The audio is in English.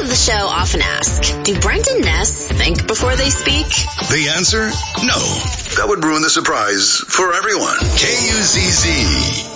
of the show often ask, do Brent and Ness think before they speak? The answer? No. That would ruin the surprise for everyone. KUZZ.